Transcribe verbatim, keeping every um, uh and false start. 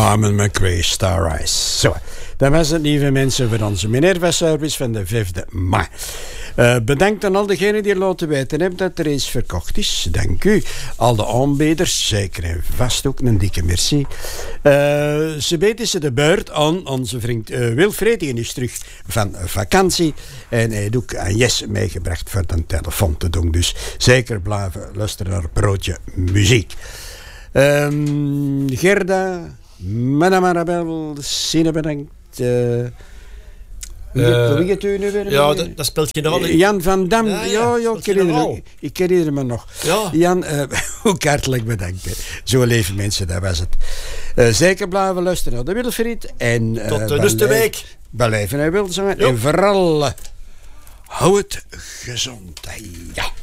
Norman McRae, Star Eyes. Zo, dat was het, lieve mensen, voor onze Minerva-service van de vijfde mei. Uh, bedankt aan al degenen die laten weten hebben dat er eens verkocht is. Dank u. Al de aanbieders, zeker en vast ook een dikke merci. Uh, ze weten ze de beurt aan onze vriend uh, Wilfred, die is terug van vakantie. En hij heeft ook aan Jes meegebracht voor de telefoon te doen. Dus zeker blijven luisteren naar broodje muziek. Um, Gerda, Madame Arabel, Sine bedankt. Uh, Wie uh, gaat u nu weer? Ja, dat, dat speelt geen rol. Jan van Dam, ja, ja, ja, ja ik, herinner, ik herinner me nog. Ja. Jan, uh, ook hartelijk bedankt. Hè. Zo leven mensen, dat was het. Uh, zeker blijven luisteren naar de Wilfried. En, uh, tot de dus week. Blijven en wil zijn. En vooral, uh, hou het gezond. Ja.